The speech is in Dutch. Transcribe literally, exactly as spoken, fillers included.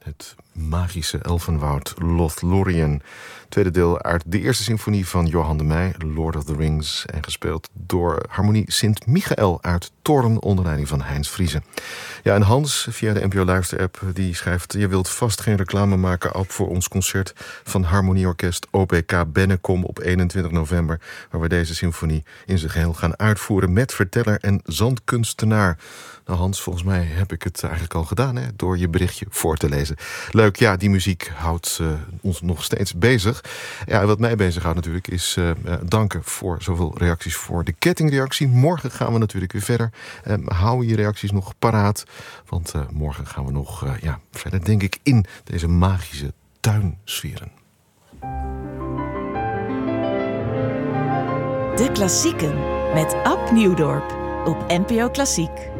Het magische elfenwoud Lothlorien. Tweede deel uit de eerste symfonie van Johan de Meij, Lord of the Rings. En gespeeld door Harmonie Sint-Michael uit Thorn onder leiding van Heinz Friese. Ja, en Hans via de N P O Luister-app die schrijft: je wilt vast geen reclame maken, Ab, voor ons concert van Harmonieorkest O P K Bennekom op eenentwintig november. Waar we deze symfonie in zijn geheel gaan uitvoeren met verteller en zandkunstenaar. Nou Hans, volgens mij heb ik het eigenlijk al gedaan, hè, door je berichtje voor te lezen. Leuk, ja, die muziek houdt uh, ons nog steeds bezig. Ja, wat mij bezighoudt natuurlijk is uh, uh, danken voor zoveel reacties voor de kettingreactie. Morgen gaan we natuurlijk weer verder. Um, hou je reacties nog paraat, want uh, morgen gaan we nog uh, ja, verder, denk ik, in deze magische tuinsferen. De Klassieken met Ab Nieuwdorp op N P O Klassiek.